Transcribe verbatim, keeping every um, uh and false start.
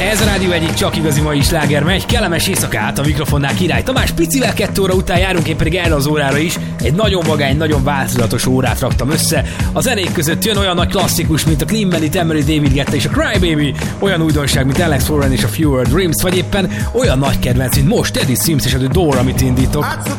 Ez a rádió egyik csak igazi mai sláger megy. Kellemes éjszakát, a mikrofonnál Király Tamás. Picivel kettő óra után járunk, én pedig erre az órára is. Egy nagyon vagány, nagyon változatos órát raktam össze. A zenék között jön olyan nagy klasszikus, mint a Clean Bandit, Emery, David Guetta és a Crybaby, olyan újdonság, mint Alex Warren és a Fewer Dreams, vagy éppen olyan nagy kedvenc, mint most Eddie Sims és a The Door, amit indítok.